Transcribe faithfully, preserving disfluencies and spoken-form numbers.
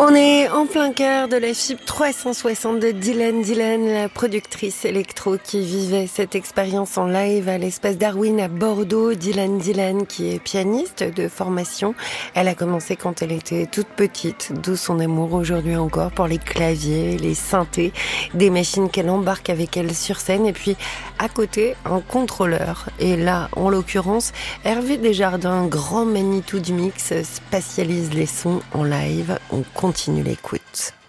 On est en plein cœur de la F I B trois cent soixante de Dylan Dylan, la productrice électro qui vivait cette expérience en live à l'espace Darwin à Bordeaux. Dylan Dylan qui est pianiste de formation. Elle a commencé quand elle était toute petite, d'où son amour aujourd'hui encore pour les claviers, les synthés, des machines qu'elle embarque avec elle sur scène. Et puis à côté, un contrôleur. Et là, en l'occurrence, Hervé Desjardins, grand Manitou du mix, spatialise les sons en live. On continue l'écoute.